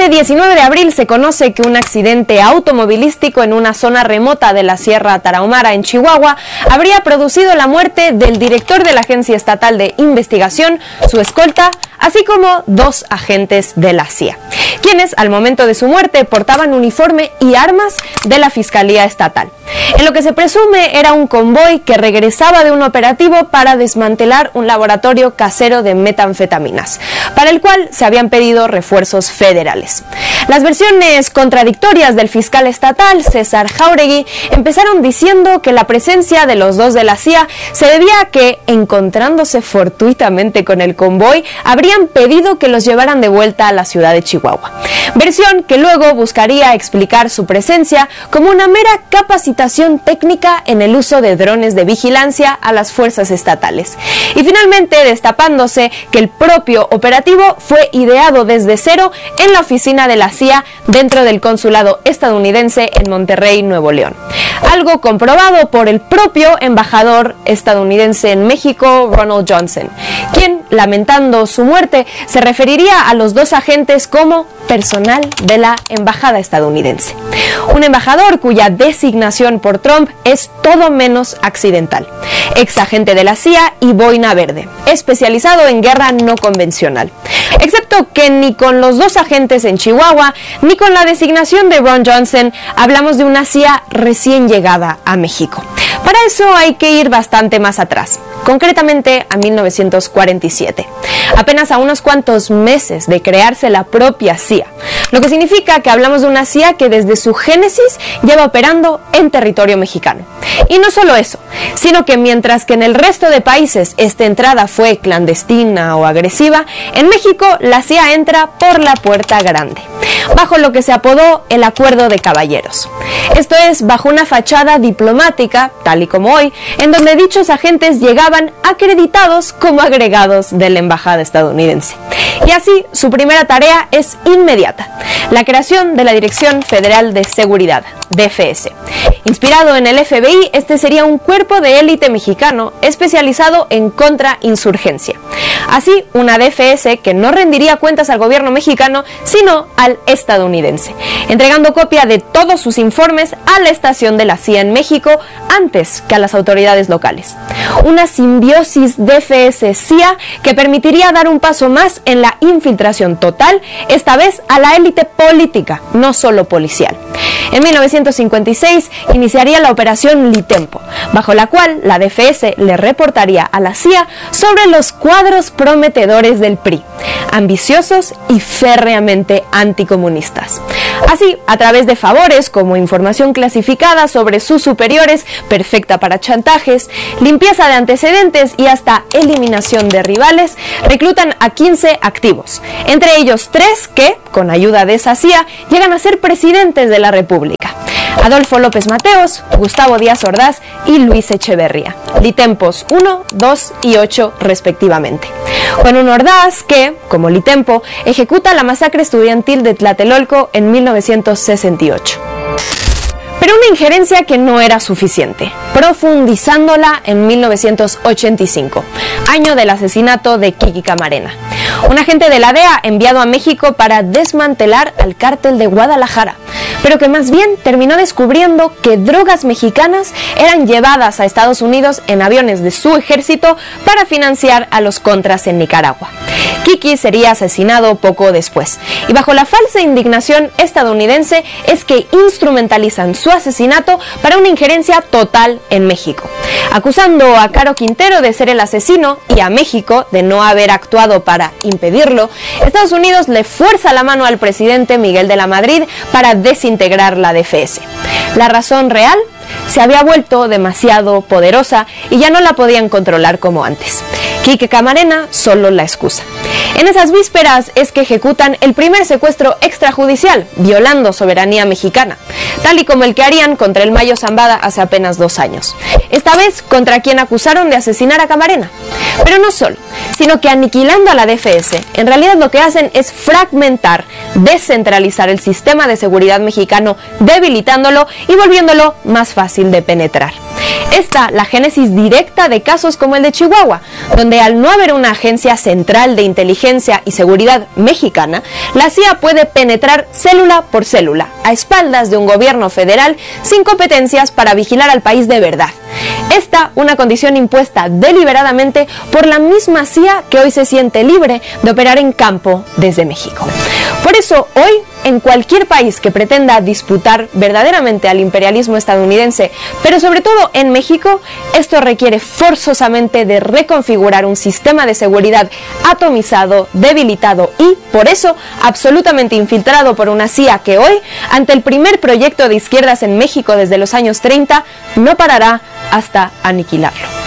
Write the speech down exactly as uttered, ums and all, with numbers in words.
Este diecinueve de abril se conoce que un accidente automovilístico en una zona remota de la Sierra Tarahumara, en Chihuahua, habría producido la muerte del director de la Agencia Estatal de Investigación, su escolta, así como dos agentes de la C I A, quienes al momento de su muerte portaban uniforme y armas de la Fiscalía Estatal. En lo que se presume era un convoy que regresaba de un operativo para desmantelar un laboratorio casero de metanfetaminas, para el cual se habían pedido refuerzos federales. Las versiones contradictorias del fiscal estatal, César Jáuregui, empezaron diciendo que la presencia de los dos de la C I A se debía a que, encontrándose fortuitamente con el convoy, habrían pedido que los llevaran de vuelta a la ciudad de Chihuahua. Versión que luego buscaría explicar su presencia como una mera capacitación técnica en el uso de drones de vigilancia a las fuerzas estatales. Y finalmente destapándose que el propio operativo fue ideado desde cero en la oficina de la C I A dentro del consulado estadounidense en Monterrey, Nuevo León. Algo comprobado por el propio embajador estadounidense en México, Ronald Johnson, quien, lamentando su muerte, se referiría a los dos agentes como personal de la embajada estadounidense. Un embajador cuya designación por Trump es todo menos accidental. Ex agente de la C I A y boina verde, especializado en guerra no convencional. Excepto que ni con los dos agentes en Chihuahua, ni con la designación de Ron Johnson, hablamos de una C I A recién llegada a México. Para eso hay que ir bastante más atrás, concretamente a mil novecientos cuarenta y siete, apenas a unos cuantos meses de crearse la propia C I A, lo que significa que hablamos de una C I A que desde su génesis lleva operando en territorio mexicano. Y no solo eso, sino que mientras que en el resto de países esta entrada fue clandestina o agresiva, en México la C I A entra por la puerta grande, bajo lo que se apodó el Acuerdo de Caballeros. Esto es, bajo una fachada diplomática, tal y como hoy, en donde dichos agentes llegaban acreditados como agregados de la embajada estadounidense. Y así, su primera tarea es inmediata: la creación de la Dirección Federal de Seguridad, D F S. Inspirado en el F B I, este sería un cuerpo de élite mexicano especializado en contrainsurgencia. Así, una D F S que no rendiría cuentas al gobierno mexicano, sino al estadounidense, entregando copia de todos sus informes a la estación de la C I A en México antes que a las autoridades locales. Una simbiosis D F S-C I A que permitiría dar un paso más en la infiltración total, esta vez a la élite política, no solo policial. En mil novecientos cincuenta y seis iniciaría la operación Litempo, bajo la cual la D F S le reportaría a la C I A sobre los cuadros prometedores del P R I, ambiciosos y férreamente anticomunistas. Así, a través de favores como información clasificada sobre sus superiores, perfecta para chantajes, limpieza de antecedentes y hasta eliminación de rivales, reclutan a quince activos, entre ellos tres que, con ayuda de esa C I A, llegan a ser presidentes de la República: Adolfo López Mateos, Gustavo Díaz Ordaz y Luis Echeverría, Litempos uno, dos y ocho respectivamente. Juan Ordaz que, como Litempo, ejecuta la masacre estudiantil de Tlatelolco en mil novecientos sesenta y ocho. Pero una injerencia que no era suficiente, profundizándola en mil novecientos ochenta y cinco, año del asesinato de Kiki Camarena, un agente de la D E A enviado a México para desmantelar al cártel de Guadalajara, pero que más bien terminó descubriendo que drogas mexicanas eran llevadas a Estados Unidos en aviones de su ejército para financiar a los contras en Nicaragua. Kiki sería asesinado poco después, y bajo la falsa indignación estadounidense es que instrumentalizan su asesinato para una injerencia total en México, acusando a Caro Quintero de ser el asesino y a México de no haber actuado para impedirlo. Estados Unidos le fuerza la mano al presidente Miguel de la Madrid para desintegrar la D F S. La razón real: se había vuelto demasiado poderosa y ya no la podían controlar como antes. Kiki Camarena solo la excusa. En esas vísperas es que ejecutan el primer secuestro extrajudicial, violando soberanía mexicana, tal y como el que harían contra el Mayo Zambada hace apenas dos años. Esta vez contra quien acusaron de asesinar a Camarena. Pero no solo, sino que aniquilando a la D F S, en realidad lo que hacen es fragmentar, descentralizar el sistema de seguridad mexicano, debilitándolo y volviéndolo más fácil de penetrar. Esta, la génesis directa de casos como el de Chihuahua, donde al no haber una agencia central de inteligencia y seguridad mexicana, la C I A puede penetrar célula por célula, a espaldas de un gobierno federal sin competencias para vigilar al país de verdad. Esta, una condición impuesta deliberadamente por la misma C I A que hoy se siente libre de operar en campo desde México. Por eso, hoy, en cualquier país que pretenda disputar verdaderamente al imperialismo estadounidense, pero sobre todo en México, esto requiere forzosamente de reconfigurar un sistema de seguridad atomizado, debilitado y, por eso, absolutamente infiltrado por una C I A que hoy, ante el primer proyecto de izquierdas en México desde los años treinta, no parará hasta aniquilarlo.